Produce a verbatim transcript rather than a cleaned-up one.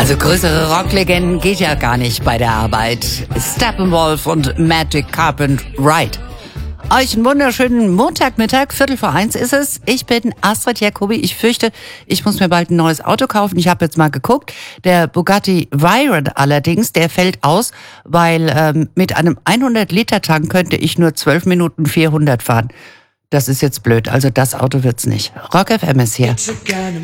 Also größere Rocklegenden geht ja gar nicht bei der Arbeit. Steppenwolf und Magic Carpet Ride. Euch einen wunderschönen Montagmittag, Viertel vor eins ist es. Ich bin Astrid Jacobi. Ich fürchte, ich muss mir bald ein neues Auto kaufen. Ich habe jetzt mal geguckt. Der Bugatti Veyron allerdings, der fällt aus, weil ähm, mit einem hundert Liter Tank könnte ich nur zwölf Minuten vierhundert fahren. Das ist jetzt blöd. Also das Auto wird's nicht. Rock F M ist hier.